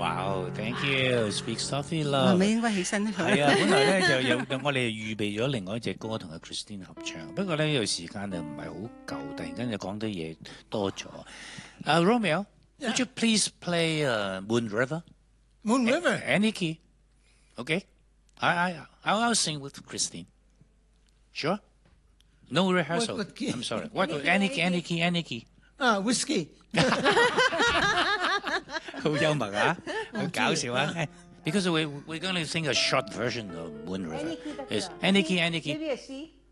Wow, thank you. Speak softly, 係 love. 咪應該起身呢？ 係啊，本來咧就有我哋預備咗另外一隻歌同阿 Christine 合唱，不過咧呢個時間就唔係好夠，突然間就講啲嘢多咗。Romeo, Yeah. would you please play Moon River? Moon River. Any key, okay? I'll sing with Christine. Sure? No rehearsal. What key? I'm sorry. What? Any key. Whiskey. 好幽默啊，好搞笑啊！Because we're going to sing a short version of Moon River. Any key. Maybe a C.